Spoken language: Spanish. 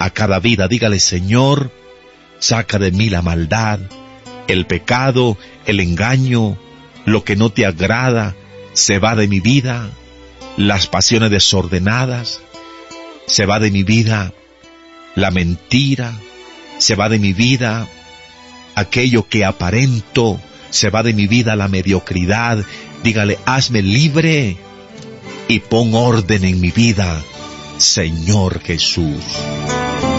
a cada vida. Dígale: Señor, saca de mí la maldad, el pecado, el engaño, lo que no te agrada, se va de mi vida. Las pasiones desordenadas, se va de mi vida. La mentira, se va de mi vida. Aquello que aparento, se va de mi vida. La mediocridad. Dígale: hazme libre y pon orden en mi vida, Señor Jesús.